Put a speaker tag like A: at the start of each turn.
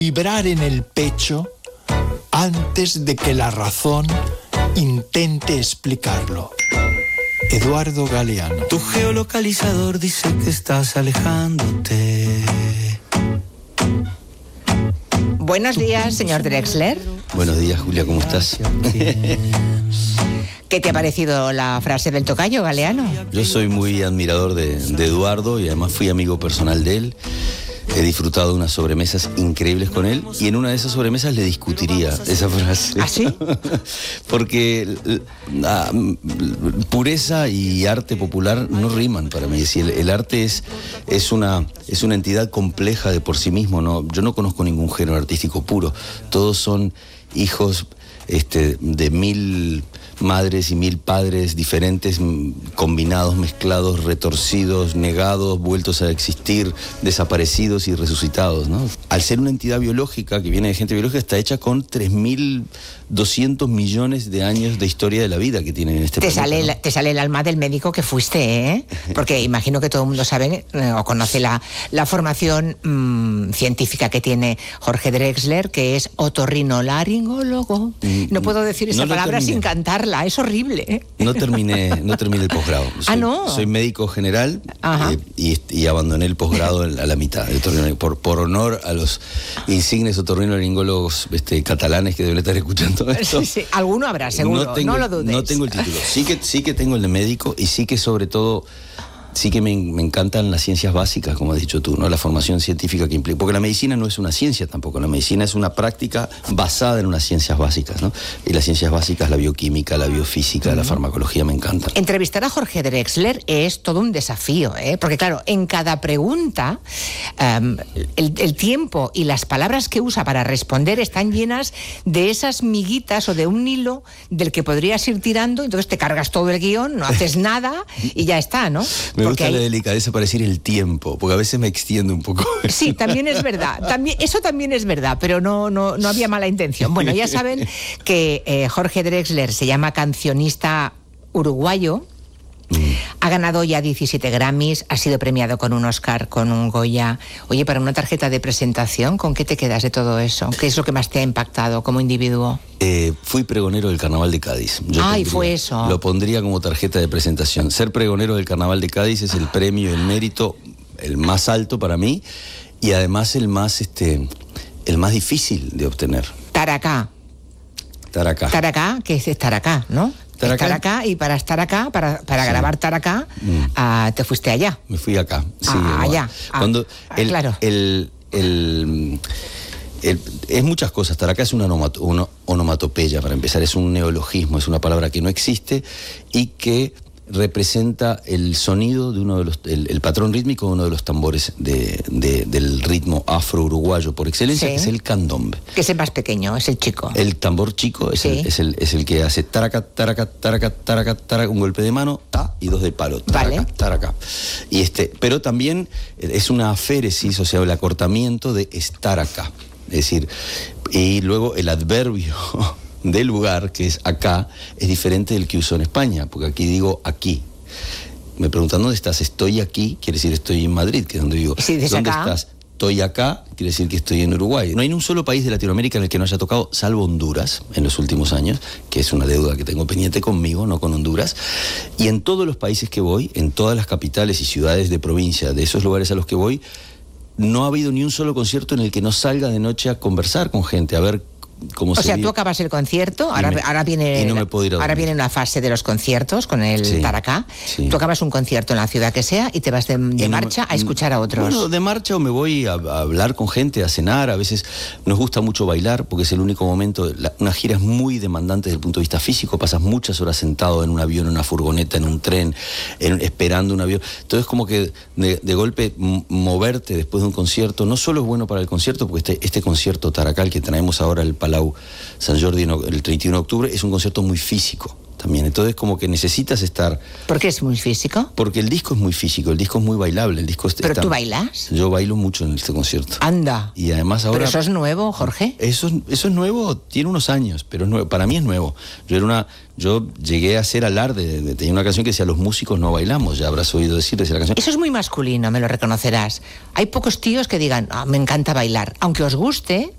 A: vibrar en el pecho antes de que la razón intente explicarlo. Eduardo Galeano.
B: Tu geolocalizador dice que estás alejándote.
C: Buenos días, señor Drexler.
D: Buenos días, Julia, ¿cómo estás?
C: ¿Qué te ha parecido la frase del tocayo, Galeano?
D: Yo soy muy admirador de Eduardo y además fui amigo personal de él. He disfrutado de unas sobremesas increíbles con él y en una de esas sobremesas le discutiría esa frase.
C: ¿Ah, sí?
D: Porque pureza y arte popular no riman para mí. Si el arte es una entidad compleja de por sí mismo, ¿no? Yo no conozco ningún género artístico puro. Todos son hijos de 1000 madres y 1000 padres diferentes, combinados, mezclados, retorcidos, negados, vueltos a existir, desaparecidos y resucitados, ¿no? Al ser una entidad biológica, que viene de gente biológica, está hecha con 3.200 millones de años de historia de la vida que tienen en este planeta.
C: Te sale el alma del médico que fuiste, ¿eh? Porque imagino que todo el mundo sabe o conoce la formación científica que tiene Jorge Drexler, que es otorrinolaringólogo. No puedo decir esa palabra sin cantarla. Es horrible, ¿eh?
D: No terminé el posgrado.
C: ¿No?
D: Soy médico general y abandoné el posgrado a la mitad. Por honor a los insignes otorrinolaringólogos catalanes que deben estar escuchando esto.
C: Sí, alguno habrá, seguro. No lo dudes.
D: No tengo el título. Sí que tengo el de médico y sí que sobre todo... Sí que me encantan las ciencias básicas, como has dicho tú, ¿no? La formación científica que implica. Porque la medicina no es una ciencia tampoco. La medicina es una práctica basada en unas ciencias básicas, ¿no? Y las ciencias básicas, la bioquímica, la biofísica, la farmacología, me encantan.
C: Entrevistar a Jorge Drexler es todo un desafío, ¿eh? Porque claro, en cada pregunta, el tiempo y las palabras que usa para responder están llenas de esas miguitas o de un hilo del que podrías ir tirando, entonces te cargas todo el guión, no haces nada y ya está, ¿no?
D: Me gusta la delicadeza para decir el tiempo, porque a veces me extiendo un poco.
C: Sí, también es verdad. Eso también es verdad, pero no había mala intención. Bueno, ya saben que Jorge Drexler se llama cancionista uruguayo. Ha ganado ya 17 Grammys, ha sido premiado con un Oscar, con un Goya. Oye, para una tarjeta de presentación, ¿con qué te quedas de todo eso? ¿Qué es lo que más te ha impactado como individuo?
D: Fui pregonero del Carnaval de Cádiz.
C: Fue eso.
D: Lo pondría como tarjeta de presentación. Ser pregonero del Carnaval de Cádiz es el premio, el mérito, el más alto para mí y además el más difícil de obtener.
C: Taracá, que es estar acá, ¿no? Estar acá, y para estar acá, para grabar Taracá, te fuiste allá.
D: Me fui acá, sí.
C: Allá.
D: Cuando
C: claro.
D: Es muchas cosas. Taracá es una onomatopeya, para empezar. Es un neologismo, es una palabra que no existe y que representa el sonido de uno de los, el patrón rítmico de uno de los tambores del ritmo afro-uruguayo por excelencia, sí, que es el candombe.
C: Que es el más pequeño, es el chico.
D: El tambor chico es, sí, es el que hace taraca, taraca, taraca, taraca, taraca, un golpe de mano, ta, y dos de palo, taraca, vale, taraca. Y pero también es una aféresis, o sea, el acortamiento de estar acá. Es decir, y luego el adverbio del lugar, que es acá, es diferente del que uso en España, porque aquí digo aquí. Me preguntan dónde estás, estoy aquí, quiere decir estoy en Madrid, que es donde vivo.
C: Sí,
D: ¿dónde
C: acá
D: estás? Estoy acá, quiere decir que estoy en Uruguay. No hay ni un solo país de Latinoamérica en el que no haya tocado, salvo Honduras, en los últimos años, que es una deuda que tengo pendiente conmigo, no con Honduras. Y en todos los países que voy, en todas las capitales y ciudades de provincia, de esos lugares a los que voy, no ha habido ni un solo concierto en el que no salga de noche a conversar con gente, a ver cómo se vive. O sea,
C: tú acabas el concierto, ahora viene una fase de los conciertos con el, sí, Taracá. Sí. Tú acabas un concierto en la ciudad que sea y te vas de marcha a escuchar a otros.
D: Bueno, de marcha o me voy a hablar con gente, a cenar. A veces nos gusta mucho bailar porque es el único momento. Una gira es muy demandante desde el punto de vista físico. Pasas muchas horas sentado en un avión, en una furgoneta, en un tren, esperando un avión. Entonces como que de golpe moverte después de un concierto no solo es bueno para el concierto, porque este concierto Taracá que traemos ahora el Palau San Jordi el 31 de octubre es un concierto muy físico también, entonces como que necesitas estar...
C: ¿Por qué es muy físico?
D: Porque el disco es muy físico, el disco es muy bailable, el disco
C: ¿Pero tú bailas?
D: Yo bailo mucho en este concierto.
C: Anda.
D: Y además ahora...
C: ¿Pero eso es nuevo, Jorge?
D: Eso es nuevo, tiene unos años, pero es nuevo, para mí es nuevo. Yo llegué a hacer alarde, tenía una canción que decía los músicos no bailamos, ya habrás oído decir la canción.
C: Eso es muy masculino, me lo reconocerás. Hay pocos tíos que digan, me encanta bailar, aunque os guste,